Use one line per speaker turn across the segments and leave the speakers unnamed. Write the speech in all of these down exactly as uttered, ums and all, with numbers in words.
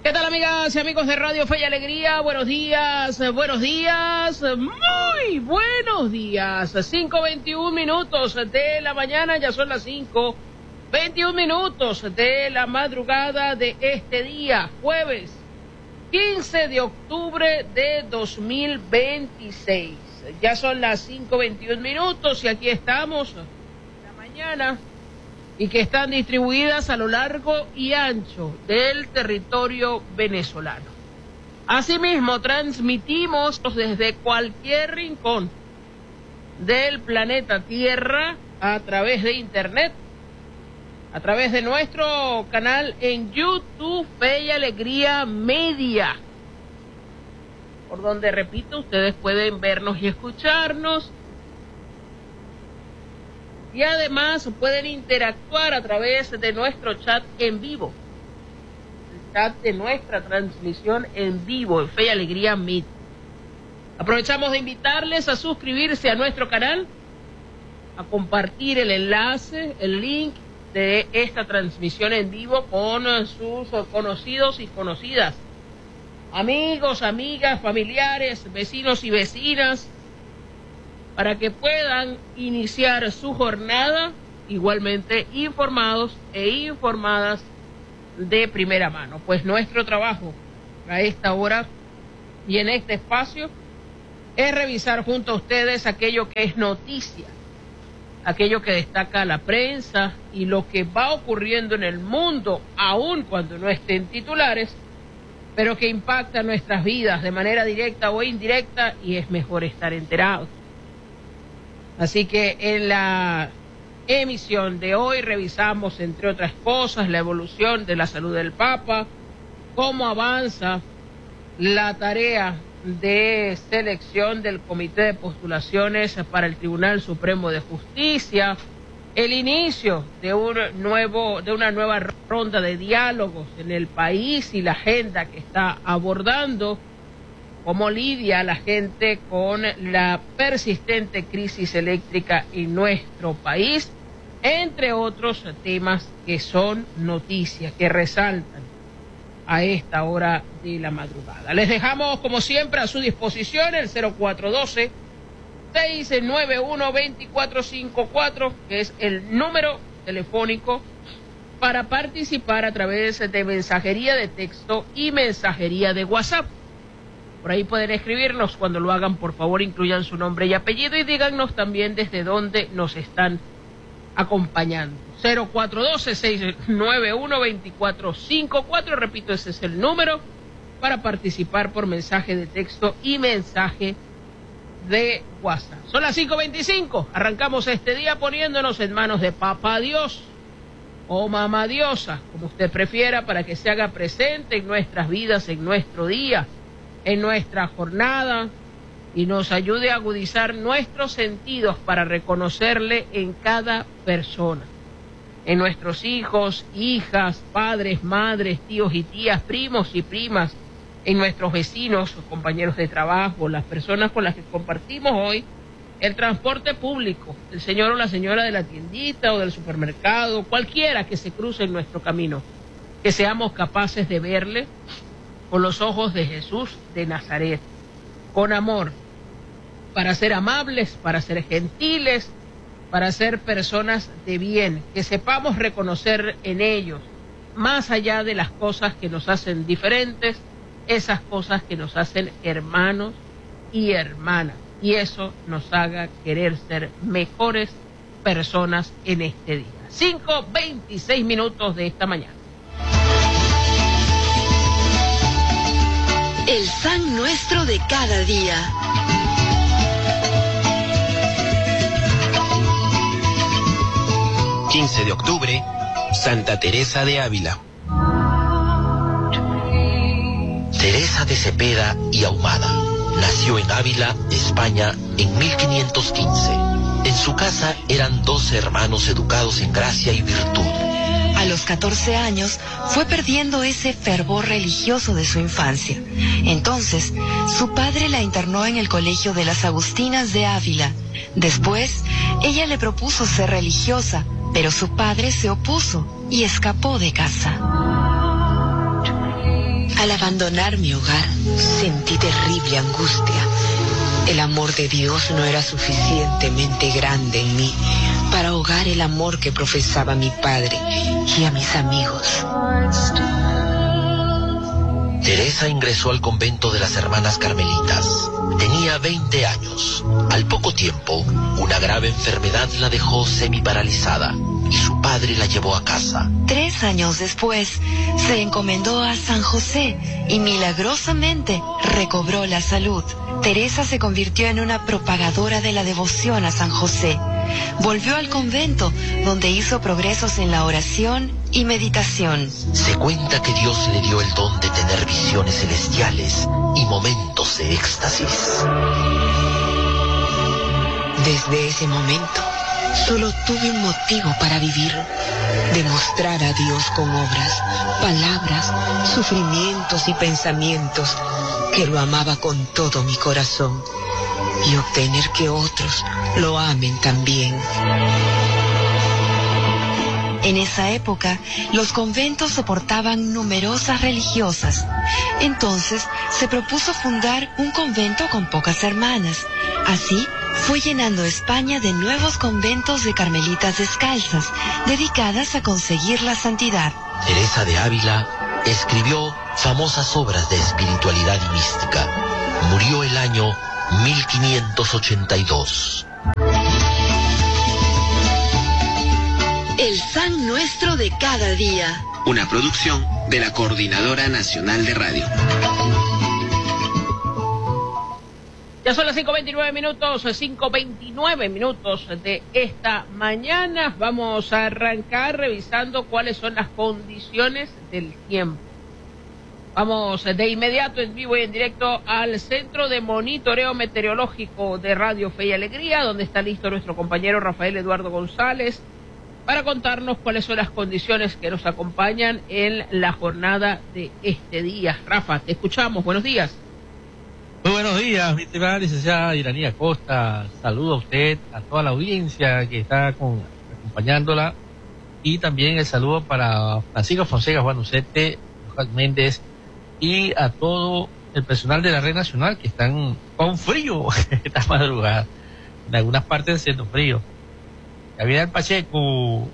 ¿Qué tal, amigas y amigos de Radio Fe y Alegría? Buenos días, buenos días, muy buenos días. cinco veintiún minutos de la mañana, ya son las cinco veintiún minutos de la madrugada de este día, jueves quince de octubre de dos mil veintiséis. Ya son las cinco veintiún minutos y aquí estamos en la mañana, y que están distribuidas a lo largo y ancho del territorio venezolano. Asimismo, transmitimos desde cualquier rincón del planeta Tierra a través de Internet, a través de nuestro canal en YouTube, Fe y Alegría Media, por donde, repito, ustedes pueden vernos y escucharnos. Y además pueden interactuar a través de nuestro chat en vivo, el chat de nuestra transmisión en vivo en Fe y Alegría Meet. Aprovechamos de invitarles a suscribirse a nuestro canal, a compartir el enlace, el link de esta transmisión en vivo con sus conocidos y conocidas, amigos, amigas, familiares, vecinos y vecinas, para que puedan iniciar su jornada igualmente informados e informadas de primera mano. Pues nuestro trabajo a esta hora y en este espacio es revisar junto a ustedes aquello que es noticia, aquello que destaca la prensa y lo que va ocurriendo en el mundo, aun cuando no estén titulares, pero que impacta nuestras vidas de manera directa o indirecta, y es mejor estar enterados. Así que en la emisión de hoy revisamos, entre otras cosas, la evolución de la salud del Papa, cómo avanza la tarea de selección del Comité de Postulaciones para el Tribunal Supremo de Justicia, el inicio de un nuevo, de una nueva ronda de diálogos en el país y la agenda que está abordando, cómo lidia la gente con la persistente crisis eléctrica en nuestro país, entre otros temas que son noticias, que resaltan a esta hora de la madrugada. Les dejamos, como siempre, a su disposición el cero cuatro uno dos, seis nueve uno, dos cuatro cinco cuatro, que es el número telefónico para participar a través de mensajería de texto y mensajería de WhatsApp. Por ahí pueden escribirnos. Cuando lo hagan, por favor, incluyan su nombre y apellido y díganos también desde dónde nos están acompañando. cero cuatro uno dos, seis nueve uno, dos cuatro cinco cuatro, repito, ese es el número para participar por mensaje de texto y mensaje de WhatsApp. Son las cinco veinticinco, arrancamos este día poniéndonos en manos de Papá Dios o Mamá Diosa, como usted prefiera, para que se haga presente en nuestras vidas, en nuestro día, en nuestra jornada, y nos ayude a agudizar nuestros sentidos para reconocerle en cada persona, en nuestros hijos, hijas, padres, madres, tíos y tías, primos y primas, en nuestros vecinos, compañeros de trabajo, las personas con las que compartimos hoy el transporte público, el señor o la señora de la tiendita o del supermercado, cualquiera que se cruce en nuestro camino, que seamos capaces de verle con los ojos de Jesús de Nazaret, con amor, para ser amables, para ser gentiles, para ser personas de bien, que sepamos reconocer en ellos, más allá de las cosas que nos hacen diferentes, esas cosas que nos hacen hermanos y hermanas, y eso nos haga querer ser mejores personas en este día. cinco veintiséis minutos de esta mañana.
El San Nuestro de cada día.
quince de octubre, Santa Teresa de Ávila. Teresa de Cepeda y Ahumada nació en Ávila, España, en mil quinientos quince. En su casa eran doce hermanos educados en gracia y virtud.
A los catorce años fue perdiendo ese fervor religioso de su infancia. Entonces, su padre la internó en el colegio de las Agustinas de Ávila. Después, ella le propuso ser religiosa, pero su padre se opuso y escapó de casa. A Al abandonar mi hogar, sentí terrible angustia. El amor de Dios no era suficientemente grande en mí para ahogar el amor que profesaba mi padre y a mis amigos.
Teresa ingresó al convento de las Hermanas Carmelitas. Tenía veinte años. Al poco tiempo, una grave enfermedad la dejó semiparalizada y su padre la llevó a casa.
Tres años después, se encomendó a San José y milagrosamente recobró la salud. Teresa se convirtió en una propagadora de la devoción a San José. Volvió al convento, donde hizo progresos en la oración y meditación.
Se cuenta que Dios le dio el don de tener visiones celestiales y momentos de éxtasis.
Desde ese momento, solo tuve un motivo para vivir: demostrar a Dios con obras, palabras, sufrimientos y pensamientos que lo amaba con todo mi corazón, y obtener que otros lo amen también. En esa época, los conventos soportaban numerosas religiosas. Entonces, se propuso fundar un convento con pocas hermanas. Así, fue llenando España de nuevos conventos de carmelitas descalzas, dedicadas a conseguir la santidad.
Teresa de Ávila escribió famosas obras de espiritualidad y mística. Murió el año mil quinientos ochenta y dos.
El San Nuestro de cada día.
Una producción de la Coordinadora Nacional de Radio.
Ya son las cinco veintinueve minutos, cinco veintinueve minutos de esta mañana. Vamos a arrancar revisando cuáles son las condiciones del tiempo. Vamos de inmediato en vivo y en directo al Centro de Monitoreo Meteorológico de Radio Fe y Alegría, donde está listo nuestro compañero Rafael Eduardo González para contarnos cuáles son las condiciones que nos acompañan en la jornada de este día. Rafa, te escuchamos. Buenos días.
Muy buenos días, mi estimada licenciada Iranía Costa. Saludo a usted, a toda la audiencia que está con, acompañándola, y también el saludo para Francisco Fonseca, Juan Ucete, Juan Méndez y a todo el personal de la Red Nacional que están con frío esta madrugada. En algunas partes haciendo frío. Gabriel Pacheco.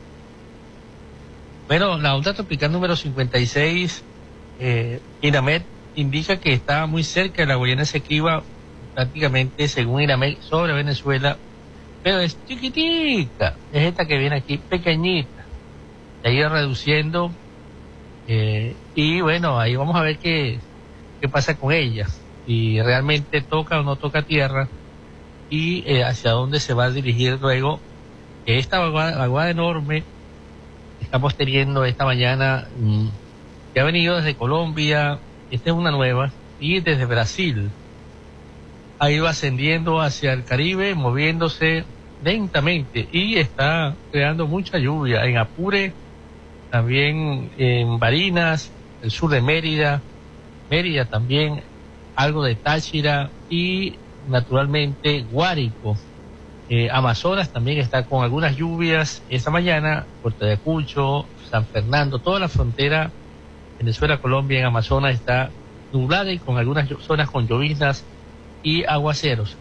Bueno, la onda tropical número cincuenta y seis, eh, INAMED, indica que está muy cerca de la Guayana Esequiba, prácticamente, según INAMED, sobre Venezuela, pero es chiquitica, es esta que viene aquí, pequeñita, se ha ido reduciendo, eh, y bueno, ahí vamos a ver qué, qué pasa con ella, si realmente toca o no toca tierra, y eh, hacia dónde se va a dirigir luego. Esta vaguada, vaguada enorme que estamos teniendo esta mañana, mmm, que ha venido desde Colombia, esta es una nueva, y desde Brasil ha ido ascendiendo hacia el Caribe, moviéndose lentamente, y está creando mucha lluvia en Apure, también en Barinas, el sur de Mérida, Mérida también, algo de Táchira, y naturalmente Guárico. Eh, Amazonas también está con algunas lluvias esta mañana, Puerto de Ayacucho, San Fernando, toda la frontera Venezuela, Colombia, en Amazonas está nublada y con algunas zonas con lloviznas y aguaceros.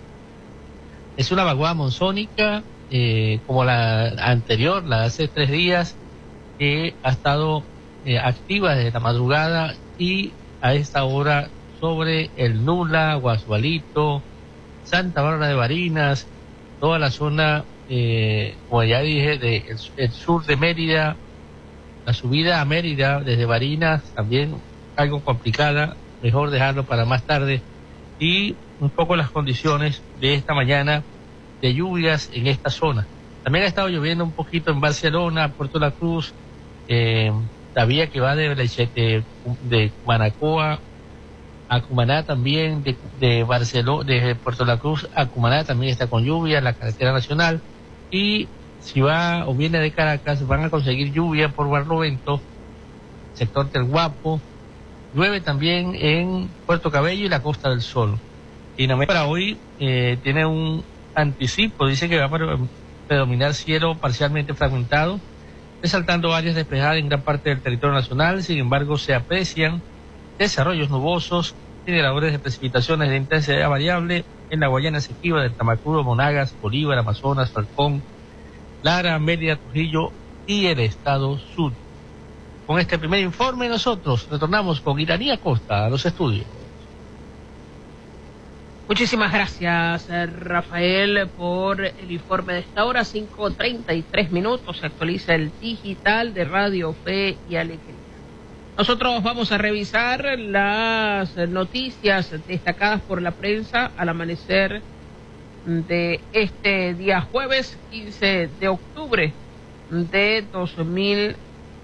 Es una vaguada monzónica, eh, como la anterior, la de hace tres días, que ha estado eh, activa desde la madrugada y a esta hora sobre el Nula, Guasualito, Santa Bárbara de Barinas, toda la zona, eh, como ya dije, de el, el sur de Mérida, la subida a Mérida desde Barinas también algo complicada, mejor dejarlo para más tarde, y un poco las condiciones de esta mañana de lluvias en esta zona. También ha estado lloviendo un poquito en Barcelona, Puerto La Cruz, eh, la vía que va de, de, de Manacoa a Cumaná también, de, de Barcelona, de Puerto La Cruz a Cumaná también está con lluvia, la carretera nacional, y si va o viene de Caracas van a conseguir lluvia por Barlovento, sector del Guapo, llueve también en Puerto Cabello y la Costa del Sol. Y para hoy eh, tiene un anticipo, dice que va a predominar cielo parcialmente fragmentado, resaltando áreas despejadas en gran parte del territorio nacional. Sin embargo, se aprecian desarrollos nubosos, generadores de precipitaciones de intensidad variable en la Guayana Esequiba, del Tamacuro, Monagas, Bolívar, Amazonas, Falcón, Lara, Mérida, Trujillo y el estado Sur. Con este primer informe nosotros retornamos con Iranía Costa a los estudios.
Muchísimas gracias, Rafael, por el informe de esta hora. Cinco treinta y tres minutos, se actualiza el digital de Radio Fe y Alegría. Nosotros vamos a revisar las noticias destacadas por la prensa al amanecer de este día jueves quince de octubre de dos mil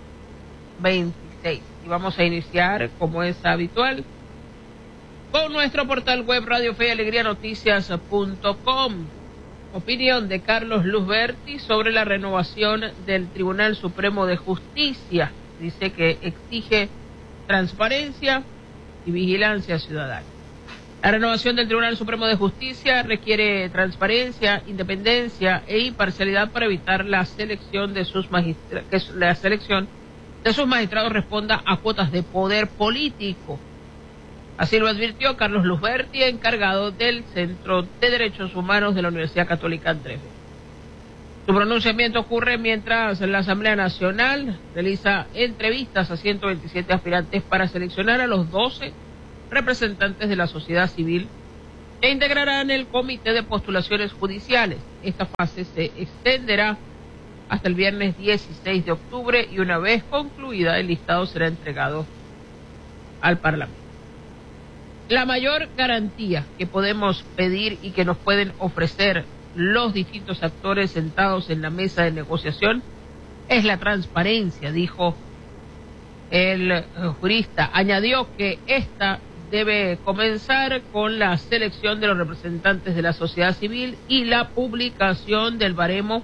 veintiséis. Y vamos a iniciar, como es habitual, con nuestro portal web Radio Fe y Alegría Noticias punto com. Opinión de Carlos Luzberti sobre la renovación del Tribunal Supremo de Justicia. Dice que exige transparencia y vigilancia ciudadana. La renovación del Tribunal Supremo de Justicia requiere transparencia, independencia e imparcialidad para evitar la selección de sus magistra- que la selección de sus magistrados responda a cuotas de poder político. Así lo advirtió Carlos Luzberti, encargado del Centro de Derechos Humanos de la Universidad Católica Andrés Bello. Su pronunciamiento ocurre mientras la Asamblea Nacional realiza entrevistas a ciento veintisiete aspirantes para seleccionar a los doce representantes de la sociedad civil que integrarán el Comité de Postulaciones Judiciales. Esta fase se extenderá hasta el viernes dieciséis de octubre y una vez concluida el listado será entregado al Parlamento. La mayor garantía que podemos pedir y que nos pueden ofrecer los distintos actores sentados en la mesa de negociación es la transparencia, dijo el jurista. Añadió que esta debe comenzar con la selección de los representantes de la sociedad civil y la publicación del baremo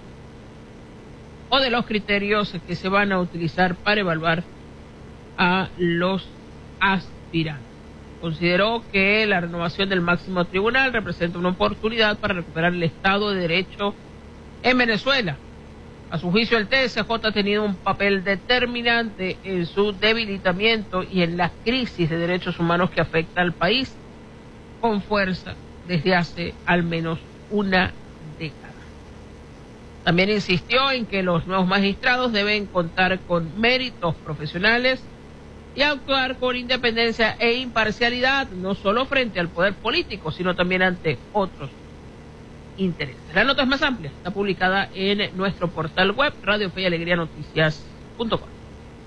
o de los criterios que se van a utilizar para evaluar a los aspirantes. Consideró que la renovación del máximo tribunal representa una oportunidad para recuperar el Estado de Derecho en Venezuela. A su juicio, el T S J ha tenido un papel determinante en su debilitamiento y en la crisis de derechos humanos que afecta al país con fuerza desde hace al menos una década. También insistió en que los nuevos magistrados deben contar con méritos profesionales y actuar con independencia e imparcialidad, no solo frente al poder político, sino también ante otros intereses. La nota es más amplia, está publicada en nuestro portal web, Radio Fe y Alegría Noticias punto com.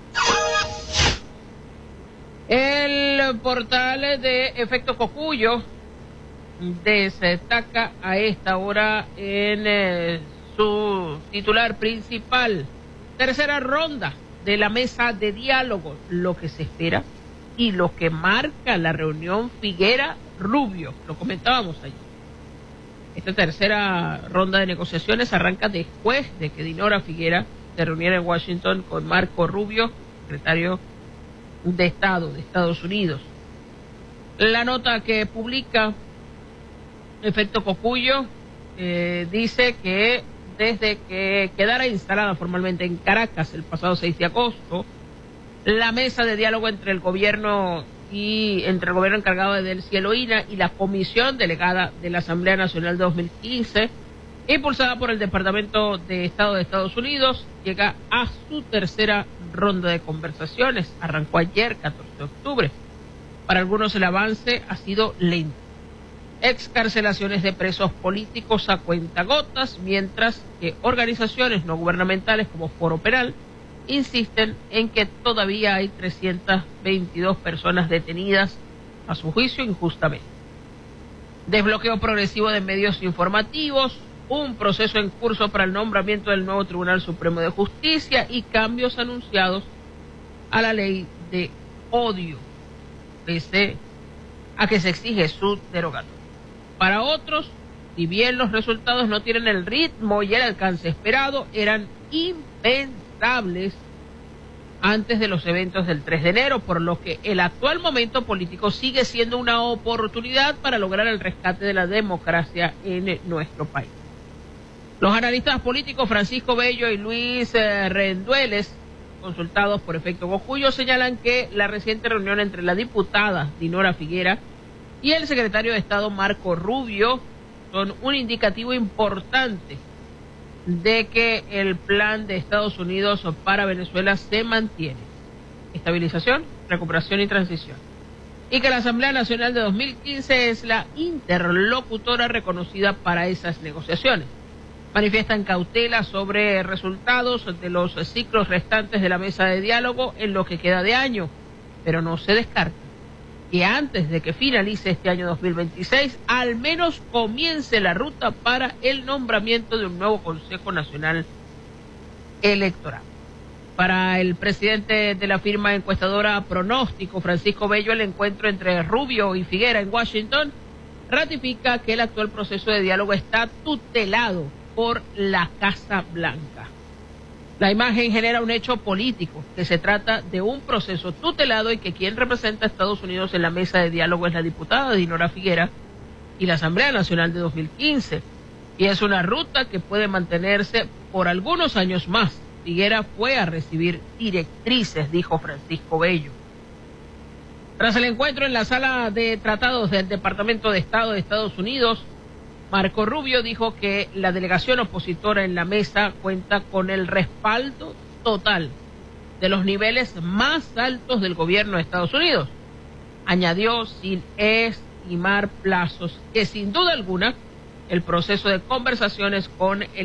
El portal de Efecto Cocuyo destaca a esta hora en eh, su titular principal: tercera ronda de la mesa de diálogo, lo que se espera y lo que marca la reunión Figuera-Rubio. Lo comentábamos ayer. Esta tercera ronda de negociaciones arranca después de que Dinora Figuera se reuniera en Washington con Marco Rubio, secretario de Estado de Estados Unidos. La nota que publica Efecto Cocuyo eh, dice que desde que quedara instalada formalmente en Caracas el pasado seis de agosto, la mesa de diálogo entre el gobierno y entre el gobierno encargado de Delcy Eloína y la comisión delegada de la Asamblea Nacional de dos mil quince, impulsada por el Departamento de Estado de Estados Unidos, llega a su tercera ronda de conversaciones. Arrancó ayer, catorce de octubre. Para algunos el avance ha sido lento. Excarcelaciones de presos políticos a cuentagotas, mientras que organizaciones no gubernamentales como Foro Penal insisten en que todavía hay trescientas veintidós personas detenidas a su juicio injustamente. Desbloqueo progresivo de medios informativos, un proceso en curso para el nombramiento del nuevo Tribunal Supremo de Justicia y cambios anunciados a la ley de odio, pese a que se exige su derogatoria. Para otros, si bien los resultados no tienen el ritmo y el alcance esperado, eran impensables antes de los eventos del tres de enero, por lo que el actual momento político sigue siendo una oportunidad para lograr el rescate de la democracia en nuestro país. Los analistas políticos Francisco Bello y Luis eh, Rendueles consultados por Efecto Cocuyo señalan que la reciente reunión entre la diputada Dinora Figuera y el secretario de Estado Marco Rubio son un indicativo importante de que el plan de Estados Unidos para Venezuela se mantiene. Estabilización, recuperación y transición. Y que la Asamblea Nacional de dos mil quince es la interlocutora reconocida para esas negociaciones. Manifiestan cautela sobre resultados de los ciclos restantes de la mesa de diálogo en lo que queda de año, pero no se descarta que antes de que finalice este año dos mil veintiséis, al menos comience la ruta para el nombramiento de un nuevo Consejo Nacional Electoral. Para el presidente de la firma encuestadora Pronóstico, Francisco Bello, el encuentro entre Rubio y Figuera en Washington ratifica que el actual proceso de diálogo está tutelado por la Casa Blanca. La imagen genera un hecho político, que se trata de un proceso tutelado y que quien representa a Estados Unidos en la mesa de diálogo es la diputada Dinora Figuera y la Asamblea Nacional de dos mil quince. Y es una ruta que puede mantenerse por algunos años más. Figuera fue a recibir directrices, dijo Francisco Bello. Tras el encuentro en la sala de tratados del Departamento de Estado de Estados Unidos, Marco Rubio dijo que la delegación opositora en la mesa cuenta con el respaldo total de los niveles más altos del gobierno de Estados Unidos. Añadió, sin estimar plazos, que sin duda alguna el proceso de conversaciones con el